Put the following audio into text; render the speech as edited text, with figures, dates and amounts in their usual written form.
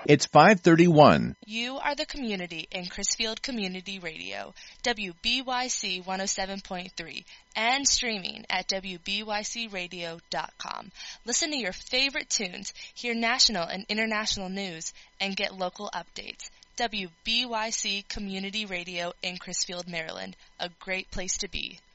It's 5:31. You are the community in Crisfield Community Radio, WBYC 107.3, and streaming at WBYCRadio.com. Listen to your favorite tunes, hear national and international news, and get local updates. WBYC Community Radio in Crisfield, Maryland, a great place to be.